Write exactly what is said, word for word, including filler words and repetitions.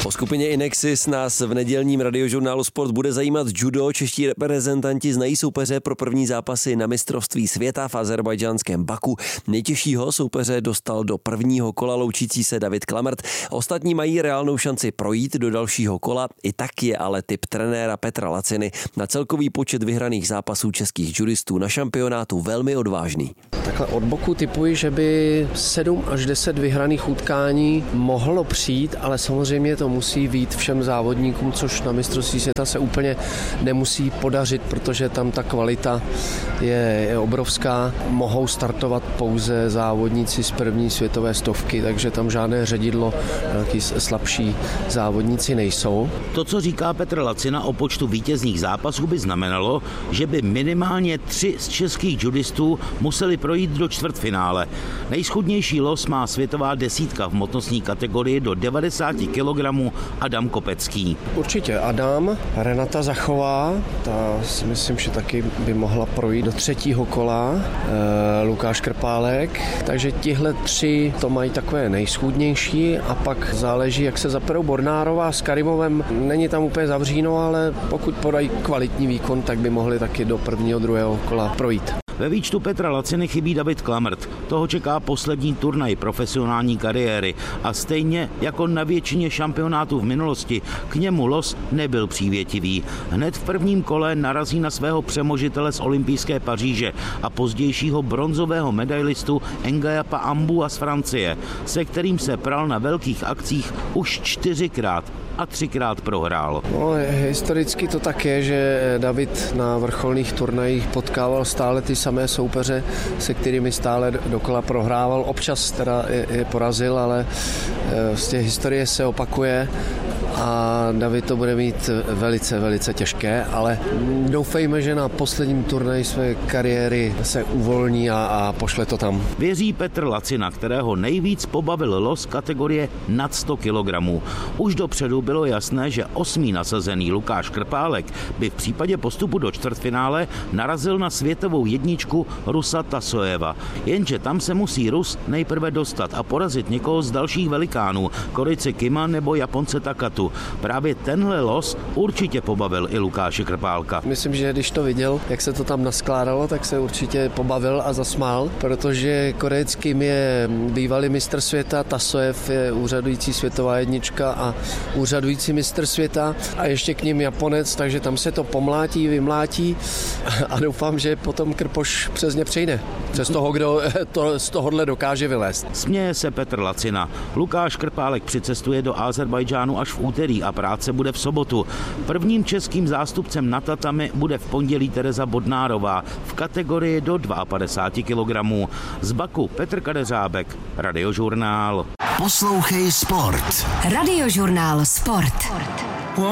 Po skupině Inexis nás v nedělním radiožurnálu Sport bude zajímat judo. Čeští reprezentanti znají soupeře pro první zápasy na mistrovství světa v azerbajdžánském Baku. Nejtěžšího soupeře dostal do prvního kola loučící se David Klamrt. Ostatní mají reálnou šanci projít do dalšího kola. I tak je ale tip trenéra Petra Laciny na celkový počet vyhraných zápasů českých judistů na šampionátu velmi odvážný. Takhle od boku tipuji, že by sedm až deset vyhraných utkání mohlo přijít, ale samozřejmě to musí být všem závodníkům, což na mistrovství světa se úplně nemusí podařit, protože tam ta kvalita je, je obrovská. Mohou startovat pouze závodníci z první světové stovky, takže tam žádné ředidlo, nějaký slabší závodníci nejsou. To, co říká Petr Lacina o počtu vítězných zápasů, by znamenalo, že by minimálně tři z českých judistů museli projít do čtvrtfinále. Nejschudnější los má světová desítka v hmotnostní kategorii do devadesát kilogramů Adam Kopecký. Určitě Adam, Renata Zachová, ta si myslím, že taky by mohla projít do třetího kola, e, Lukáš Krpálek, takže tihle tři to mají takové nejschůdnější a pak záleží, jak se zaperou Bornárová s Karimovem. Není tam úplně zavříno, ale pokud podají kvalitní výkon, tak by mohli taky do prvního, druhého kola projít. Ve výčtu Petra Laciny chybí David Klamrt. Toho čeká poslední turnaj profesionální kariéry a stejně jako na většině šampionátů v minulosti k němu los nebyl přívětivý. Hned v prvním kole narazí na svého přemožitele z olympijské Paříže a pozdějšího bronzového medailistu Ngayapa Ambua z Francie, se kterým se pral na velkých akcích už čtyřikrát a třikrát prohrál. No, historicky to tak je, že David na vrcholných turnajích potkával stále ty samé soupeře, se kterými stále dokola prohrával. Občas teda je, je porazil, ale z té historie se opakuje a David to bude mít velice, velice těžké, ale doufejme, že na posledním turnaji své kariéry se uvolní a, a pošle to tam. Věří Petr Lacina, kterého nejvíc pobavil los kategorie nad sto kilogramů. Už dopředu bylo jasné, že osmý nasazený Lukáš Krpálek by v případě postupu do čtvrtfinále narazil na světovou jedničku Rusa Tasojeva. Jenže tam se musí Rus nejprve dostat a porazit někoho z dalších velikánů, Korejce Kima nebo Japonce Takatu. Právě tenhle los určitě pobavil i Lukáše Krpálka. Myslím, že když to viděl, jak se to tam naskládalo, tak se určitě pobavil a zasmál, protože Korejec Kim je bývalý mistr světa, Tasojev je úřadující světová jednička a úřadující mistr světa a ještě k ním Japonec, takže tam se to pomlátí, vymlátí a doufám, že potom Krpoš přes ně přejde. Přes toho, kdo to z tohohle dokáže vylézt. Směje se Petr Lacina. Lukáš Krpálek přicestuje do Azerbajdžánu až v úterý a práce bude v sobotu. Prvním českým zástupcem na tatami bude v pondělí Tereza Bodnárová v kategorii do padesát dva kilogramů. Z Baku Petr Kadeřábek, Radiožurnál. Poslouchej Sport. Radiožurnál Sport.